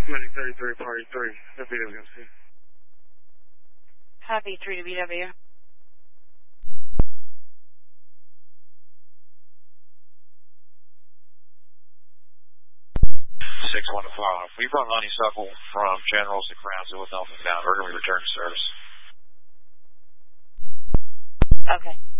Mini 33, party 3, WWC. Copy, 3 to BW. 6-1 to follow. We run honeysuckle from Generals to Crownsville with Elfin bound. We're going to return to service. Okay.